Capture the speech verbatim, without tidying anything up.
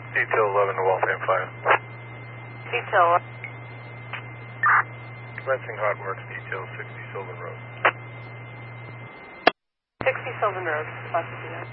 Detail eleven to Waltham Fire. Detail. Commencing hot works, detail sixty Sylvan Road. sixty Sylvan Road, about to do that.